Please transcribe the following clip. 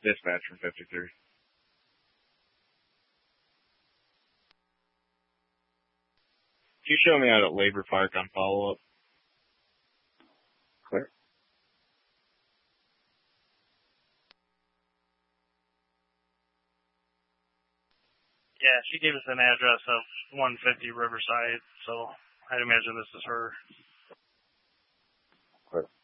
Dispatch from 53. Could you show me out at Labor Park on follow-up? Clear. Yeah, she gave us an address of 150 Riverside, so I'd imagine this is her. Clear.